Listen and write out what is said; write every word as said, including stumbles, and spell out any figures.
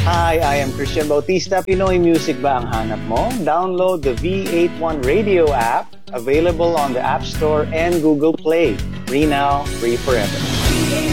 Hi, I am Christian Bautista. Pinoy music ba ang hanap mo? Download the V eighty-one Radio app, available on the App Store and Google Play. Free now, free forever.